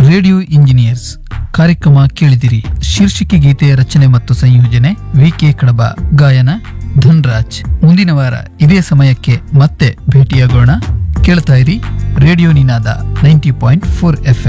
Radio engineers ಕಾರ್ಯಕ್ರಮ ಕೇಳಿದಿರಿ. ಶೀರ್ಷಿಕೆ ಗೀತೆಯ ರಚನೆ ಮತ್ತು ಸಂಯೋಜನೆ ವಿ.ಕೆ. ಕಡಬ, ಗಾಯನ ಧನ್ರಾಜ್. ಮುಂದಿನ ವಾರ ಇದೇ ಸಮಯಕ್ಕೆ ಮತ್ತೆ ಭೇಟಿಯಾಗೋಣ. ಕೇಳ್ತಾ ಇರಿ ರೇಡಿಯೋ ನಿನಾದ 90.4 FM.